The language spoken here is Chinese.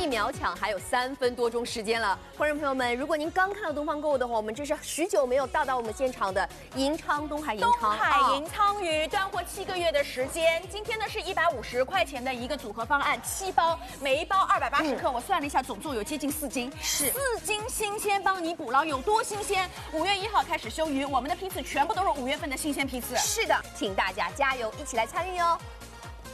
一秒抢还有3分多钟时间了。观众朋友们，如果您刚看到东方购物的话，我们这是许久没有到我们现场的银昌东海银鲳鱼，断货7个月的时间。今天呢是150块钱的一个组合方案，7包，每一包280克，我算了一下，总重有接近4斤，是4斤新鲜，帮你捕捞有多新鲜？5月1号开始休渔，我们的批次全部都是5月份的新鲜批次。是的，请大家加油，一起来参与哦。